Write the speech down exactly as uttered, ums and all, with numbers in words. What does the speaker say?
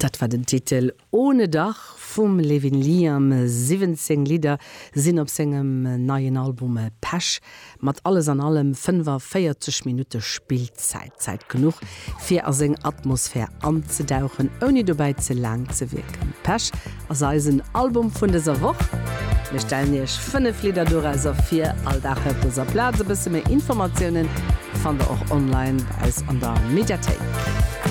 Dat war den Titel Ohne Dach vum Levin Liam. siebzehn Lieder sinn op segem neien Album Pech, mat alles an allem fünfundvierzig Minuten Spielzeit. Zeit genug fir as seg Atmosphär anzudauchen, oni dabei ze lang ze wirken. Pech as eisen Album vun dieser Woche. Wir stellen euch fünf Lieder durch, also vier Alldach auf dieser Platz. Ein bisschen mehr Informationen fand ihr auch online als an der Mediathek.